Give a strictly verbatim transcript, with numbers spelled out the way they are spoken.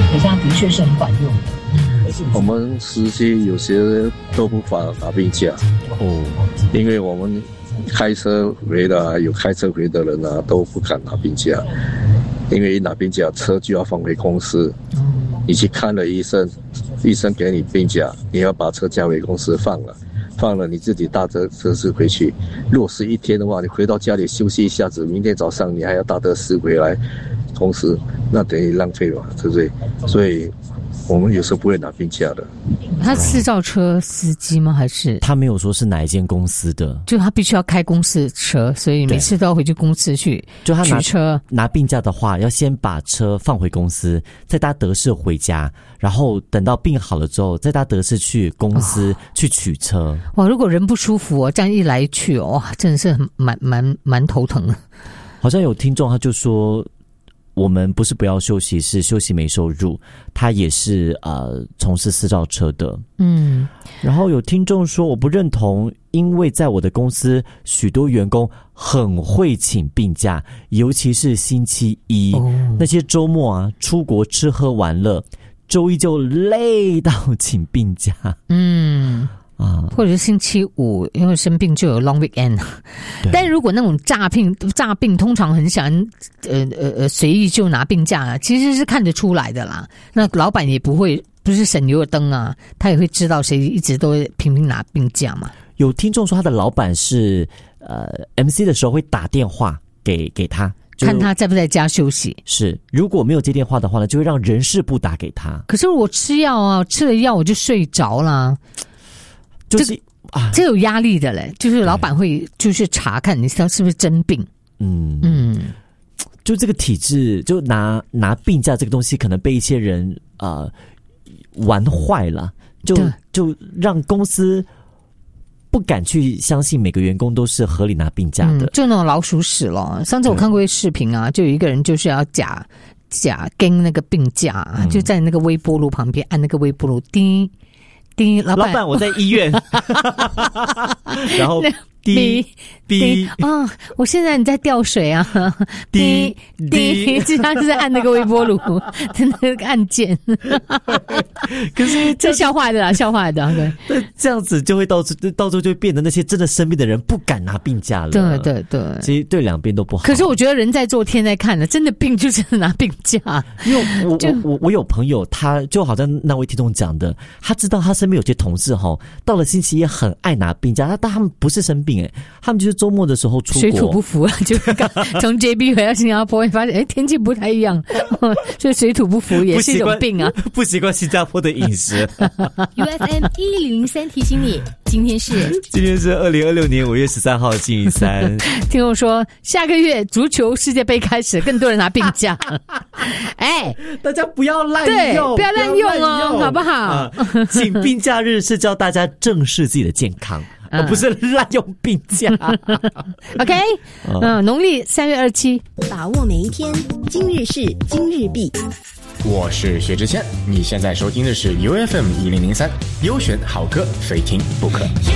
可是它的确是很管用的。 我们司机有些都不法拿病假哦，因为我们开车回的有开车回的人啊都不敢拿病假，因为一拿病假车就要放回公司，你去看了医生，医生给你病假，你要把车交回公司放了，放了你自己搭车车子回去。如果是一天的话，你回到家里休息一下子，明天早上你还要搭的士回来公司，那等于浪费了，对不对？所以我们有时候不会拿病假的。 他是造车司机吗？还是他没有说是哪一间公司的？ 就他必须要开公司的车，所以每次都要回去公司去就他拿取车。 拿病假的话，要先把车放回公司，再搭德士回家，然后等到病好了之后，再搭德士去公司、哦、去取车。 哇，如果人不舒服哦，这样一来一去哦，哇，真的是蛮蛮蛮头疼的。 好像有听众他就说，我们不是不要休息，是休息没收入。他也是呃从事私造车的，嗯。然后有听众说，我不认同，因为在我的公司，许多员工很会请病假，尤其是星期一，哦、那些周末啊，出国吃喝玩乐，周一就累到请病假，嗯。 啊，或者是星期五，因为生病就有 long weekend。但如果那种诈病诈病，通常很想呃呃呃随意就拿病假，其实是看得出来的啦。那老板也不会不是省油的灯啊，他也会知道谁一直都频频拿病假嘛。 有听众说他的老板是呃 M C 的时候会打电话给给他， 看他在不在家休息。 是，如果没有接电话的话呢，就会让人事部打给他。 可是我吃药啊，吃了药我就睡着了。 就是这啊，这有压力的嘞，就是老板会就是查看你是不是真病，嗯嗯，就这个体制，就拿拿病假这个东西，可能被一些人呃玩坏了，就就让公司不敢去相信每个员工都是合理拿病假的， 嗯、就那种老鼠屎了。上次我看过一个视频啊，就有一个人就是要假假跟那个病假、嗯，就在那个微波炉旁边按那个微波炉叮。叮，老板， 老板，我在医院。然后滴滴啊，我现在你在吊水啊，滴滴，就像是按那个微波炉的那个按键。 可是这笑话的啦，笑话的。 对，这样子就会到到最后就会变得那些真的生病的人不敢拿病假了。 对对对， 其实对两边都不好。 可是我觉得人在做天在看的，真的病就真的拿病假。 因为我我我我有朋友，他就好像那位听众讲的，他知道他身边有些同事哈，到了星期一很爱拿病假，但他们不是生病。他们就是周末的时候出国， 水土不服，就从 J B 回到新加坡，会发现哎天气不太一样，所以水土不服也是一种病啊。 不习惯新加坡的饮食。 U F M 一零零三提醒你，今天是今天是二零二六年五月十三号星期三。 听我说，下个月足球世界杯开始，更多人拿病假。哎， 大家不要滥用， 不要滥用哦，好不好？ 啊、请病假日是教大家正视自己的健康。而不是滥用病假。 OK， 嗯，农历三月二七， 把握每一天，今日事今日毕。 我是薛之谦，你现在收听的是 U F M 一零零三，优选好歌，非听不可。